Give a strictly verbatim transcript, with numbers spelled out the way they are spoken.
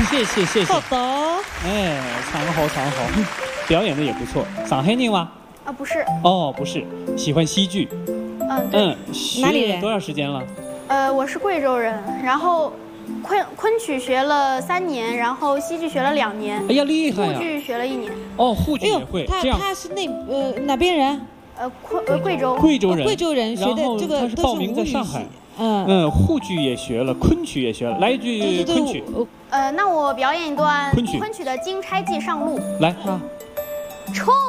谢谢谢谢。 好的。 哎，唱得好，唱得好，表演的也不错。上海人吗？ 啊，不是。 哦，不是，喜欢戏剧。 嗯，对。 嗯， 哪里人？ 多少时间了？ 呃，我是贵州人，然后昆昆曲学了三年，然后戏剧学了两年。 哎呀，厉害呀！ 沪剧学了一年。 哦，沪剧哎呦也会。 他这样， 他是那呃哪边人？ 呃，昆呃贵州。 贵州人。 贵州人学的这个他是都报名在吴语上海系。嗯嗯，沪剧也学了，昆曲也学了。来一句对对对昆曲。 我呃，那我表演一段昆曲昆曲的《金钗记上路》。 来。 好。 冲